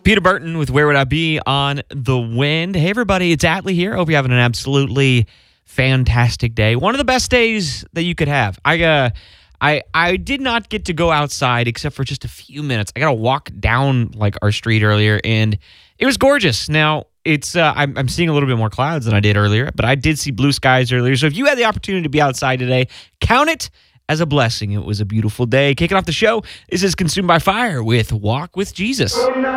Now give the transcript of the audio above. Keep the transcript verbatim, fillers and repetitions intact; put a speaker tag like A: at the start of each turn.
A: Peter Burton with Where Would I Be on the Wind. Hey, everybody, it's Atlee here. Hope you're having an absolutely fantastic day. One of the best days that you could have. I uh, I I did not get to go outside except for just a few minutes. I got to walk down like our street earlier, and it was gorgeous. Now, it's uh, I'm, I'm seeing a little bit more clouds than I did earlier, but I did see blue skies earlier. So if you had the opportunity to be outside today, count it as a blessing. It was a beautiful day. Kicking off the show, this is Consumed by Fire with Walk with Jesus.